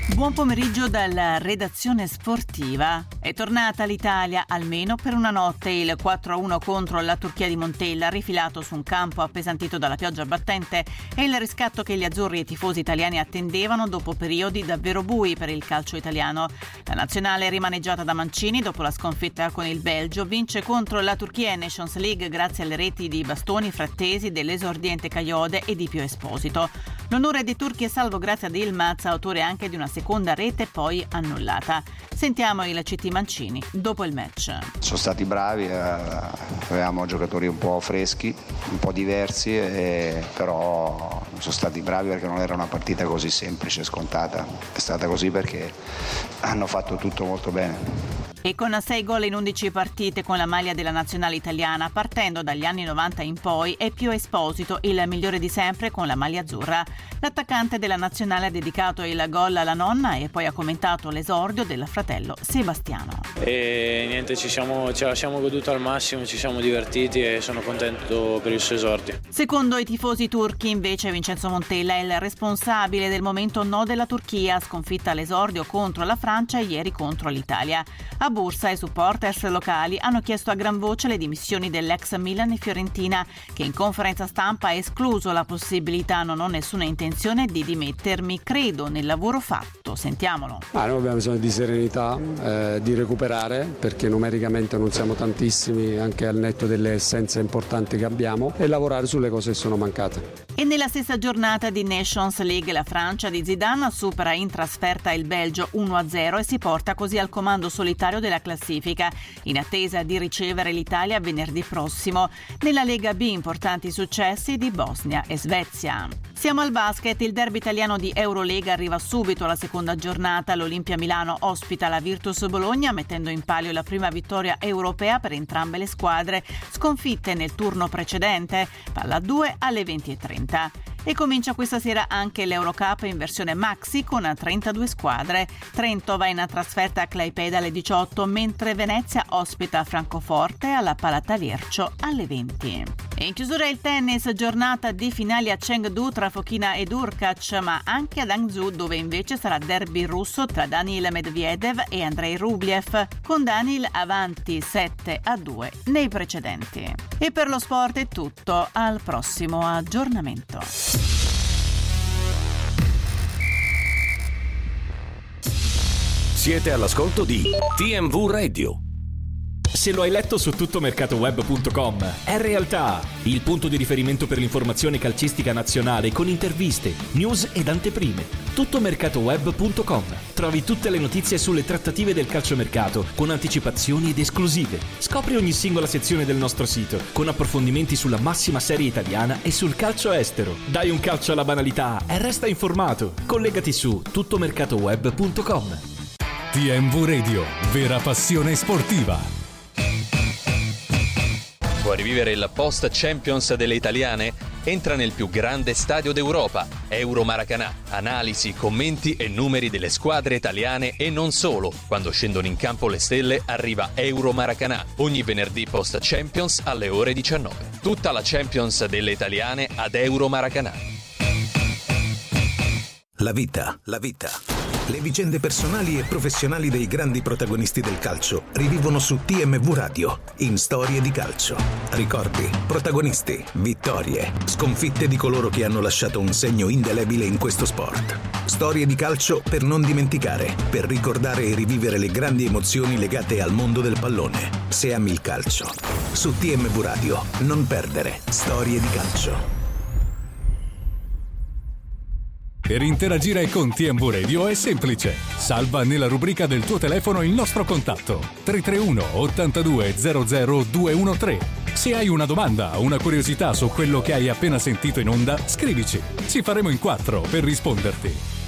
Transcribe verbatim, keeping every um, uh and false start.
Buon pomeriggio dalla redazione sportiva. È tornata l'Italia almeno per una notte. Il quattro a uno contro la Turchia di Montella, rifilato su un campo appesantito dalla pioggia battente, è il riscatto che gli azzurri e i tifosi italiani attendevano dopo periodi davvero bui per il calcio italiano. La nazionale, rimaneggiata da Mancini dopo la sconfitta con il Belgio, vince contro la Turchia in Nations League grazie alle reti di Bastoni, Frattesi, dell'esordiente Kayode e di Pio Esposito. L'onore dei turchi è salvo grazie ad Yilmaz, autore anche di una seconda rete poi annullata. Sentiamo il C T Mancini dopo il match. Sono stati bravi, eh, avevamo giocatori un po' freschi, un po' diversi, eh, però sono stati bravi perché non era una partita così semplice, scontata. È stata così perché hanno fatto tutto molto bene. E con sei gol in undici partite con la maglia della nazionale italiana, partendo dagli anni novanta in poi, è Pio Esposito il migliore di sempre con la maglia azzurra. L'attaccante della nazionale ha dedicato il gol alla nonna e poi ha commentato l'esordio del fratello Sebastiano. E niente, ci siamo, ce la siamo goduta al massimo, ci siamo divertiti e sono contento per il suo esordio. Secondo i tifosi turchi, invece, Vincenzo Montella è il responsabile del momento no della Turchia, sconfitta all'esordio contro la Francia e ieri contro l'Italia. A Bursa e supporters locali hanno chiesto a gran voce le dimissioni dell'ex Milan e Fiorentina, che in conferenza stampa ha escluso la possibilità, non ho nessuna intenzione di dimettermi, credo nel lavoro fatto. Sentiamolo. Ah, noi abbiamo bisogno di serenità, eh, di recuperare, perché numericamente non siamo tantissimi, anche al netto delle essenze importanti che abbiamo, e lavorare sulle cose che sono mancate. E nella stessa giornata di Nations League la Francia di Zidane supera in trasferta il Belgio uno a zero e si porta così al comando solitario della classifica, in attesa di ricevere l'Italia venerdì prossimo. Nella Lega B importanti successi di Bosnia e Svezia. Siamo al basket, il derby italiano di Eurolega arriva subito alla seconda giornata. L'Olimpia Milano ospita la Virtus Bologna, mettendo in palio la prima vittoria europea per entrambe le squadre, sconfitte nel turno precedente. Palla due alle venti e trenta. E comincia questa sera anche l'Eurocup in versione maxi con trentadue squadre. Trento va in trasferta a Klaipėda alle diciotto, mentre Venezia ospita Francoforte alla Palataliercio alle venti. E in chiusura il tennis, giornata di finali a Chengdu tra Fokina ed Urkac, ma anche ad Hangzhou, dove invece sarà derby russo tra Daniil Medvedev e Andrei Rublev, con Daniil avanti sette a due nei precedenti. E per lo sport è tutto, al prossimo aggiornamento. Siete all'ascolto di T M V Radio. Se lo hai letto su tuttomercatoweb punto com, è realtà, il punto di riferimento per l'informazione calcistica nazionale con interviste, news ed anteprime. tuttomercatoweb punto com. Trovi tutte le notizie sulle trattative del calciomercato con anticipazioni ed esclusive. Scopri ogni singola sezione del nostro sito con approfondimenti sulla massima serie italiana e sul calcio estero. Dai un calcio alla banalità e resta informato. Collegati su tuttomercatoweb punto com. T M V Radio, vera passione sportiva. Vuoi rivivere il post Champions delle italiane? Entra nel più grande stadio d'Europa, Euro Maracanã. Analisi, commenti e numeri delle squadre italiane e non solo. Quando scendono in campo le stelle arriva Euro Maracanã. Ogni venerdì post Champions alle ore diciannove. Tutta la Champions delle italiane ad Euro Maracanã. La vita, la vita. Le vicende personali e professionali dei grandi protagonisti del calcio rivivono su T M V Radio, in Storie di Calcio. Ricordi, protagonisti, vittorie, sconfitte di coloro che hanno lasciato un segno indelebile in questo sport. Storie di calcio per non dimenticare, per ricordare e rivivere le grandi emozioni legate al mondo del pallone. Se ami il calcio. Su T M V Radio, non perdere Storie di Calcio. Per interagire con T M V Radio è semplice. Salva nella rubrica del tuo telefono il nostro contatto tre tre uno ottantadue zero zero due uno tre. Se hai una domanda o una curiosità su quello che hai appena sentito in onda, scrivici. Ci faremo in quattro per risponderti.